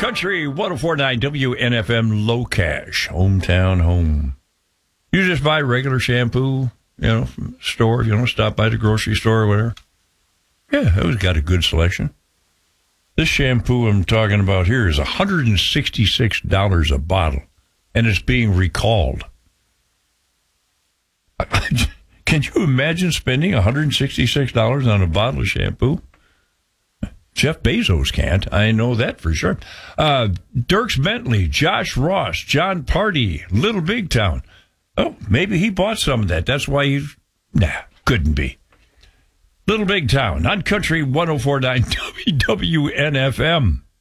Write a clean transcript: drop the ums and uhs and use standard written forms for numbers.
Country 104.9 WNFM Low Cash, hometown home. You just buy regular shampoo, from the store, stop by the grocery store or whatever. Yeah, it's got a good selection. This shampoo I'm talking about here is $166 a bottle, and it's being recalled. Can you imagine spending $166 on a bottle of shampoo? Jeff Bezos can't. I know that for sure. Dierks Bentley, Josh Ross, John Party, Little Big Town. Oh, maybe he bought some of that. That's why he's... couldn't be. Little Big Town on Country 104.9 WNFM.